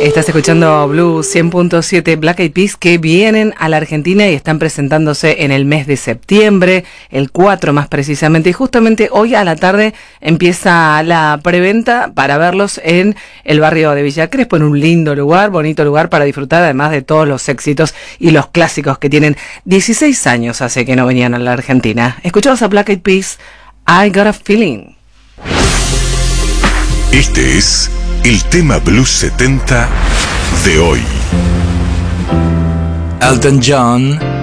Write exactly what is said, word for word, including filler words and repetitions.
Estás escuchando Blue cien punto siete, Black Eyed Peas, que vienen a la Argentina y están presentándose en el mes de septiembre, el cuatro más precisamente, y justamente hoy a la tarde empieza la preventa para verlos en el barrio de Villa Crespo, en un lindo lugar, bonito lugar para disfrutar, además de todos los éxitos y los clásicos que tienen. dieciséis años hace que no venían a la Argentina. Escuchamos a Black Eyed Peas, I Got a Feeling. Este es el tema Blues setenta de hoy. Elton John